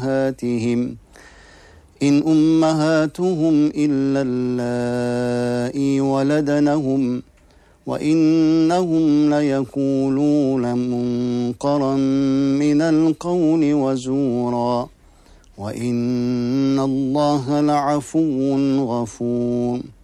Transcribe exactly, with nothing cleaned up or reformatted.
أمهاتهم إن أمهاتهم إلا اللائي ولدنهم وإنهم ليقولون منكرا من القول وزورا وإن الله لعفو غفور